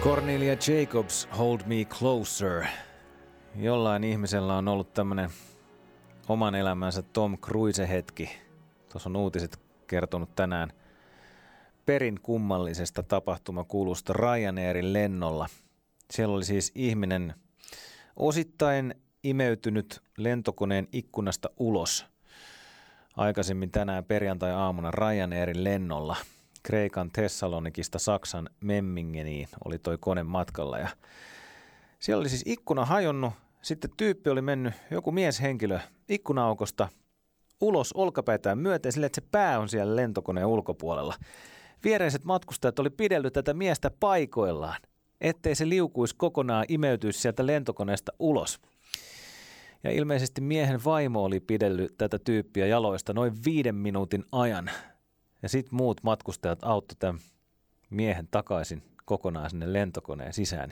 Cornelia Jacobs, Hold Me Closer. Jollain ihmisellä on ollut tämmönen oman elämänsä Tom Cruise-hetki. Tuossa on uutiset kertonut tänään perin kummallisesta tapahtumakulusta Ryanairin lennolla. Siellä oli siis ihminen osittain imeytynyt lentokoneen ikkunasta ulos. Aikaisemmin tänään perjantai-aamuna Ryanairin lennolla Kreikan Thessalonikista Saksan Memmingeniin oli toi kone matkalla. Ja siellä oli siis ikkuna hajonnut. Sitten tyyppi oli mennyt, joku mieshenkilö, ikkunaukosta ulos olkapäitään myöten sille, että se pää on siellä lentokoneen ulkopuolella. Viereiset matkustajat oli pidellyt tätä miestä paikoillaan, ettei se liukuisi kokonaan, imeytyisi sieltä lentokoneesta ulos. Ja ilmeisesti miehen vaimo oli pidellyt tätä tyyppiä jaloista noin 5 minuutin ajan. Ja sitten muut matkustajat auttoi tämän miehen takaisin kokonaan sinne lentokoneen sisään.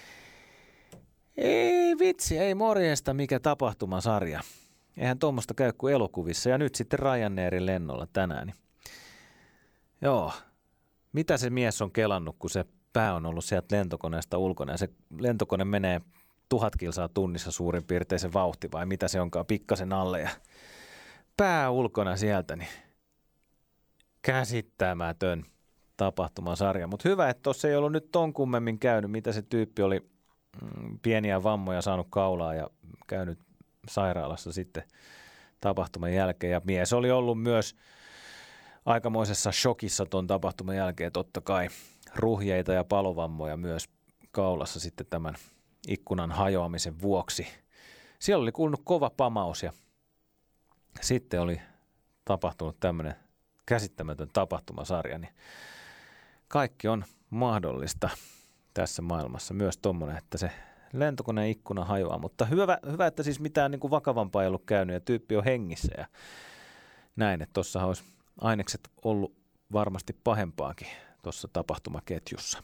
Ei vitsi, ei morjesta, mikä tapahtumasarja. Eihän tuommoista käy kuin elokuvissa. Ja nyt sitten Ryanairin lennolla tänään. Joo, mitä se mies on kelannut, kun se pää on ollut sieltä lentokoneesta ulkona. Ja se lentokone menee 1000 kilsaa tunnissa suurin piirtein se vauhti, vai mitä se onkaan, pikkasen alle. Ja pää ulkona sieltä, niin käsittämätön tapahtumasarja. Mutta hyvä, että tuossa ei ollut nyt ton kummemmin käynyt, mitä se tyyppi oli pieniä vammoja saanut kaulaa ja käynyt sairaalassa sitten tapahtuman jälkeen. Ja mies oli ollut myös aikamoisessa shokissa ton tapahtuman jälkeen, totta kai ruhjeita ja palovammoja myös kaulassa sitten tämän ikkunan hajoamisen vuoksi. Siellä oli kuulunut kova pamaus ja sitten oli tapahtunut tämmöinen käsittämätön tapahtumasarja, niin kaikki on mahdollista tässä maailmassa. Myös tommoinen, että se lentokoneen ikkuna hajoaa, mutta hyvä että siis mitään niin kuin vakavampaa ei ollut käynyt ja tyyppi on hengissä ja näin, että tuossa olisi ainekset ollut varmasti pahempaakin tuossa tapahtumaketjussa.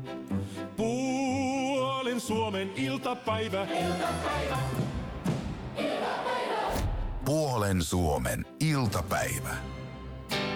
Puolin Suomen iltapäivä. Puolen Suomen iltapäivä.